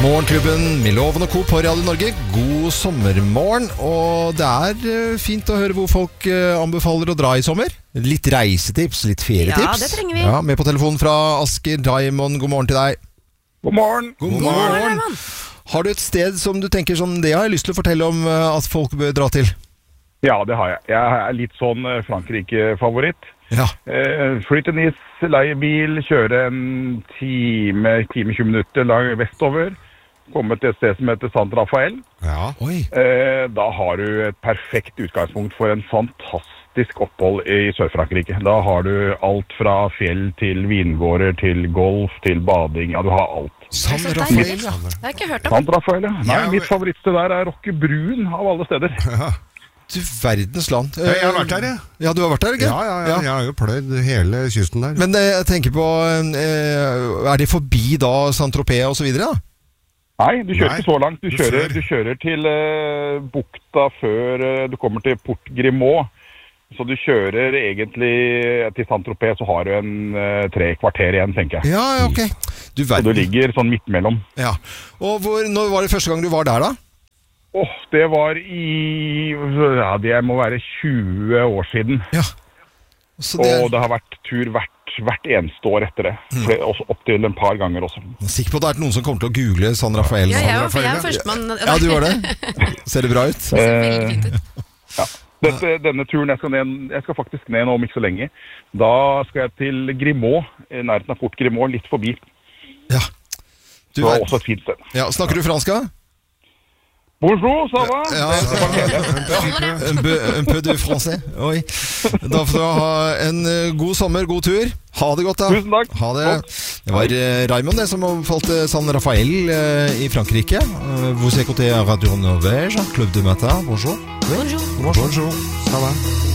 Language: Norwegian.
Morgenklubben med Loven og Co. på Radio Norge. God sommermorgen. Og det er fint å høre hvor folk anbefaler å dra i sommer. Litt reisetips, litt ferietips. Ja, det trenger vi. Ja, med på telefonen fra Asker. Raymond, god morgen til deg. God morgen. God morgen. Har du et sted som du tenker sånn, det har jeg lyst til å fortelle om at folk bør dra til? Ja, det har jeg. Jeg er litt sånn Frankrike-favoritt. Ja. Fly til Nice, leie bil, kjøre en time 20 minutter lang vestover. Komme til et sted som heter Sant Rafael. Ja. Oi. Da har du et perfekt utgangspunkt for en fantastisk opphold i Sør-Frankrike. Da har du alt fra fjell til vingårder, til golf, til bading. Ja, du har alt. Sant Rafael, ja. Det har jeg ikke hørt om. Sant Rafael, ja. Nei, mitt favorittsted der er Rockebrun av alle steder. Ja. Du verdens land. Jeg har vært der, jeg. Ja, du har vært der, ikke? Ja. Jeg har jo pløyd hele kysten der. Men jeg tenker på, er det forbi da Saint-Tropez og så videre da? Nei, du kjører ikke så langt. Du kjører til bukta før du kommer til Port Grimaud. Så du kjører egentlig til Saint-Tropez, så har du en 3 kvarter igjen, tenker jeg. Ja, ok. Så du ligger sånn midt mellom. Ja. Og når var det første gang du var der da? Det var det må være 20 år siden. Ja. Og det har vært tur hvert eneste år etter det. Også opp til en par ganger også. Jeg er sikker på at det er noen som kommer til å google San Rafael. Ja, jeg er førstemann. Ja, du var det. Ser det bra ut? Det ser veldig fint ut. Ja. Denne turen, jeg skal faktisk ned nå om ikke så lenge. Da skal jeg til Grimaud, i nærheten av Port Grimaud, litt forbi. Ja. Det var også et fint sted. Ja, snakker du fransk da? Bonjour, ça va? Ja, un peu de français. Oi. Da får du ha en god sommer, god tur. Ha det godt da. Tusen takk. Ha det. Det var Raymond det som anbefalte San Rafael i Frankrike. Vous écoutez Radio Norvège, Club de Matin. Bonjour. Bonjour. Bonjour. Ça va?